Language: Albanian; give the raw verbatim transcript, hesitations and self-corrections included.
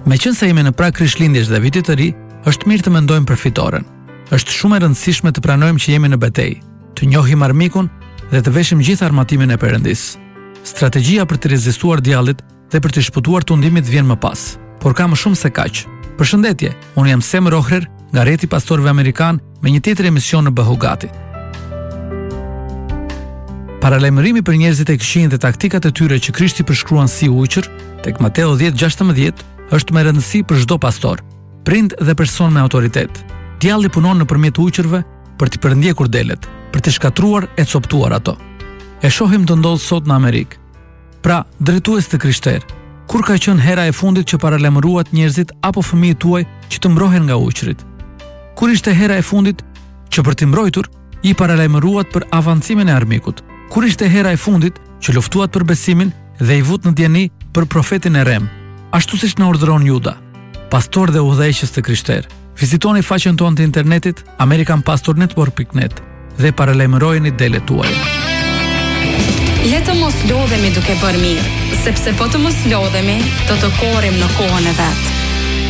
Meqense jemi në prag Krishtlindjes dhe Vitit të Ri, është mirë të mendojmë për fitoren. Është shumë e rëndësishme të pranojmë që jemi në betejë, të njohim armikun dhe të veshim gjithë armatimin e Perëndis. Strategjia për të rezistuar djallit dhe për të shpëtuar tundimit vjen më pas, por ka më shumë se kaq. Përshëndetje, unë jam Sem Rohrer, nga rrjeti pastorëve amerikan me një tjetër emision në Bahugati. Paralajmërimi për njerëzit e këqij dhe taktikat e tyre që Krishti përshkruan si ujqër, tek Mateo dhjetë gjashtëmbëdhjetë, është me rëndësi për çdo pastor, prind dhe person me autoritet. Djalli punon nëpërmjet ujqërve për t'i përndjekur delet, për të shkatruar e coptuar ato. E shohim të ndodh sot në Amerikë. Pra, drejtues të krishterë, kur ka qenë hera e fundit që paralajmëruat njerëzit apo fëmijët tuaj që të mbrohen nga ujqërit? Kur ishte hera e fundit që për t'i mbrojtur i paralajmëruat për avancimin e armikut? Kur ishte hera e fundit që luftuat për besimin dhe i vut në djeni për profetin e Rem, ashtu siç na urdhëron Juda, pastor dhe udhëheqës të krishterë? Vizitoni faqen tonë të internetit american pastor network dot net dhe paralajmërojeni delet tuaja. Le të mos lodhemi duke bërë mirë, sepse po të mos lodhemi, do të korrim në kohën e vet.